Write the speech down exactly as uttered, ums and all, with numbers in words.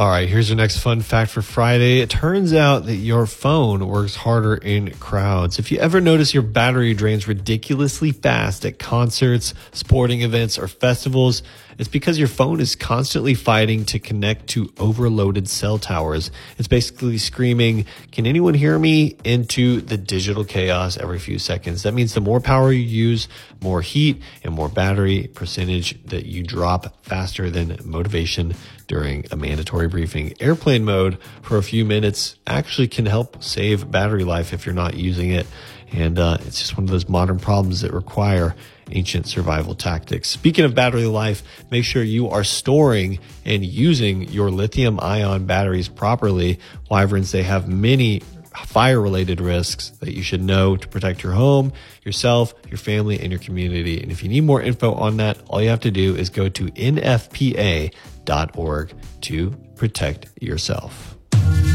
All right, here's your next fun fact for Friday. It turns out that your phone works harder in crowds. If you ever notice your battery drains ridiculously fast at concerts, sporting events, or festivals, it's because your phone is constantly fighting to connect to overloaded cell towers. It's basically screaming, "Can anyone hear me?" into the digital chaos every few seconds. That means the more power you use, more heat and more battery percentage that you drop faster than motivation during a mandatory briefing. Airplane mode for a few minutes actually can help save battery life if you're not using it. And uh, it's just one of those modern problems that require ancient survival tactics. Speaking of battery life, make sure you are storing and using your lithium ion batteries properly. Wyverns, they have many fire-related risks that you should know to protect your home, yourself, your family, and your community. And if you need more info on that, all you have to do is go to N F P A dot org to protect yourself.